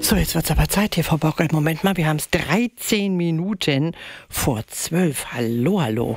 So, jetzt wird's aber Zeit hier, Frau Bockel. Moment mal, wir haben es 13 Minuten vor 12. Hallo, hallo.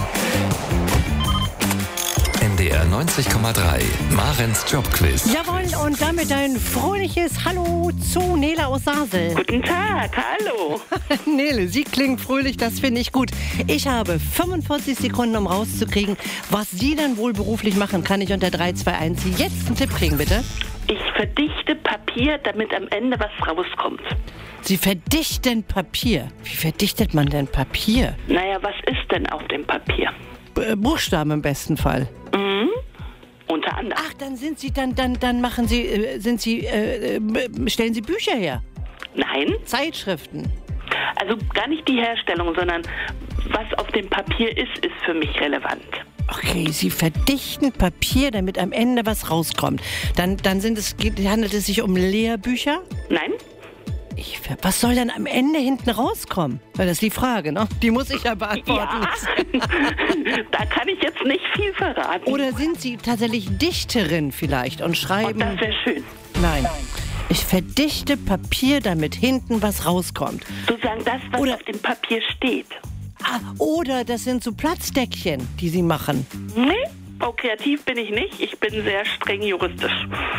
NDR 90,3, Marens Jobquiz. Jawohl, und damit ein fröhliches Hallo zu Nele aus Sasel. Guten Tag, hallo. Nele, Sie klingen fröhlich, das finde ich gut. Ich habe 45 Sekunden, um rauszukriegen, was Sie dann wohl beruflich machen. Kann ich unter 3, 2, 1 jetzt einen Tipp kriegen, bitte? Ich verdichte Papier, damit am Ende was rauskommt. Sie verdichten Papier. Wie verdichtet man denn Papier? Naja, was ist denn auf dem Papier? Buchstaben im besten Fall. Unter anderem. Ach, dann sind Sie, dann machen Sie, stellen Sie Bücher her. Nein, Zeitschriften. also gar nicht die Herstellung, sondern was auf dem Papier ist für mich relevant. Okay, Sie verdichten Papier, damit am Ende was rauskommt. Dann handelt es sich um Lehrbücher? Nein? Was soll denn am Ende hinten rauskommen? Weil das ist die Frage, ne? Die muss ich ja beantworten. Ja, da kann ich jetzt nicht viel verraten. Oder sind Sie tatsächlich Dichterin vielleicht und schreiben... Das wäre schön. Nein. Ich verdichte Papier, damit hinten was rauskommt. Sozusagen das, was Oder- auf dem Papier steht. Oder das sind so Platzdeckchen, die Sie machen. Nee, oh, kreativ bin ich nicht. Ich bin sehr streng juristisch.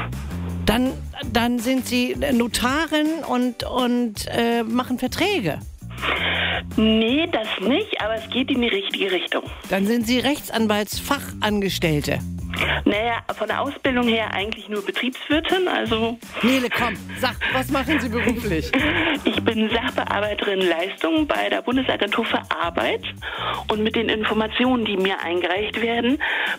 Dann sind Sie Notarin und machen Verträge. Nee, das nicht, aber es geht in die richtige Richtung. Dann sind Sie Rechtsanwaltsfachangestellte. Naja, von der Ausbildung her eigentlich nur Betriebswirtin, also Nele, komm, sag, was machen Sie beruflich? ich bin Sachbearbeiterin Leistung bei der Bundesagentur für Arbeit und mit den Informationen, die mir eingereicht werden,